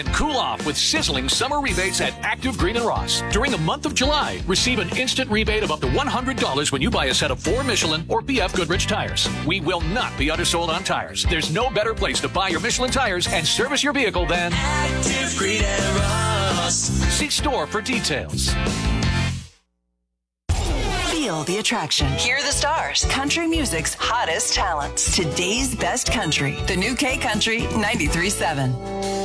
And cool off with sizzling summer rebates at Active Green and Ross. During the month of July, receive an instant rebate of up to $100 when you buy a set of 4 Michelin or BF Goodrich tires. We will not be undersold on tires. There's no better place to buy your Michelin tires and service your vehicle than Active Green and Ross. See store for details. Feel the attraction. Hear the stars. Country music's hottest talents. Today's best country. The new K Country 93.7.